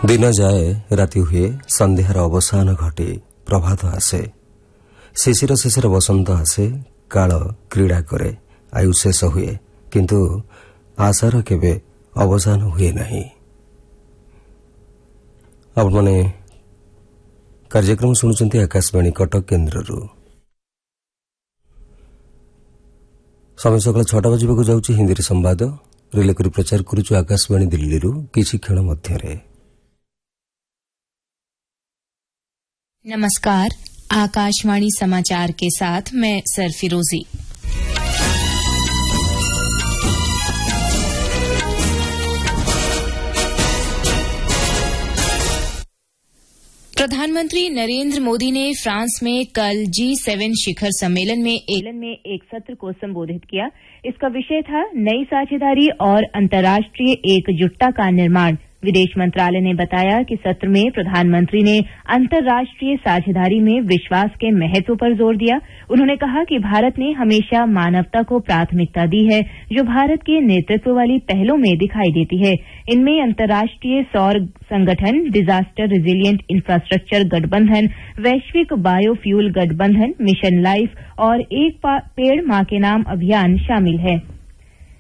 दिन जाए राति हुए संध्यार अवसान घटे प्रभात आसे शिशिर शेषर बसंत आसे काल क्रीड़ा करे आयु शेष हुए किंतु आशार केबे अवसान हुए नहीं। आप माने कार्यक्रम शुणुचंती आकाशवाणी कटक केन्द्ररू समय सकाल 6टा बजू जाऊँगी हिंदी संवाद रिले कर प्रचार करुचु आकाशवाणी दिल्ली किसी क्षण मध्य। नमस्कार, आकाशवाणी समाचार के साथ मैं सरफिरोजी। प्रधानमंत्री नरेंद्र मोदी ने फ्रांस में कल G7 शिखर सम्मेलन में एक सत्र को संबोधित किया। इसका विषय था नई साझेदारी और अंतर्राष्ट्रीय एकजुटता का निर्माण। विदेश मंत्रालय ने बताया कि सत्र में प्रधानमंत्री ने अंतर्राष्ट्रीय साझेदारी में विश्वास के महत्व पर जोर दिया। उन्होंने कहा कि भारत ने हमेशा मानवता को प्राथमिकता दी है, जो भारत के नेतृत्व वाली पहलों में दिखाई देती है। इनमें अंतर्राष्ट्रीय सौर संगठन, डिजास्टर रिजिलिएंट इंफ्रास्ट्रक्चर गठबंधन, वैश्विक बायोफ्यूल गठबंधन, मिशन लाइफ और एक पेड़ मां के नाम अभियान शामिल है।